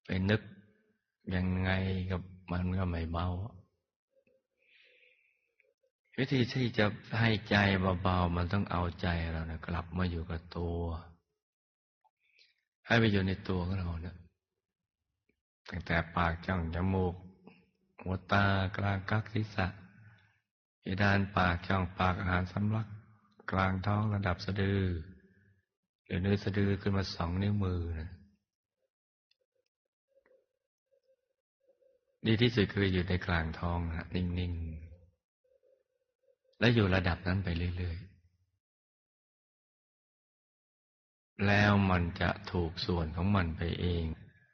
ไปนึกยังไงกับมันก็ไม่เบาวิธีที่จะให้ใจเบาๆมันต้องเอาใจเรานะกลับมาอยู่กับตัวให้ไปอยู่ในตัวของเรานะตั้งแต่ปากจ้องจมูกหัวตากลางกักศีรษะเพดานปากช่องปากอาหารสำลักกลางท้องระดับสะดือหรือเนื้อสะดือขึ้นมา2 นิ้วมือนะดีที่สุดคืออยู่ในกลางท้องนะนิ่งๆและอยู่ระดับนั้นไปเรื่อยๆแล้วมันจะถูกส่วนของมันไปเอง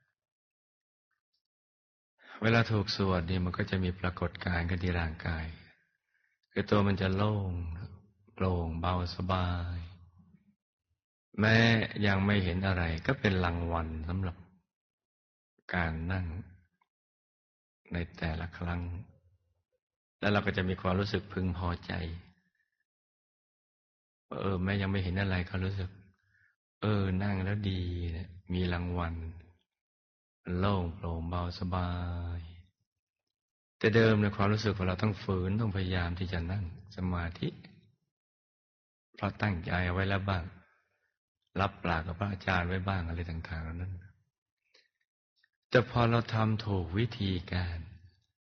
เวลาถูกส่วนนี่มันก็จะมีปรากฏการณ์ขึ้นที่ร่างกายคือตัวมันจะโล่งโปร่งเบาสบายแม้ยังไม่เห็นอะไรก็เป็นรางวัลสำหรับการนั่งในแต่ละครั้งแล้วเราก็จะมีความรู้สึกพึงพอใจว่าแม้ยังไม่เห็นอะไรก็รู้สึกนั่งแล้วดีนะมีรางวัลโล่งโปร่งเบาสบายแต่เดิมในความรู้สึกของเราต้องฝืนต้องพยายามที่จะนั่งสมาธิเพราะตั้งใจเอาไว้แล้วบ้างรับปากกับพระอาจารย์ไว้บ้างอะไรต่างๆเหล่านั้นแต่พอเราทำถูกวิธีการ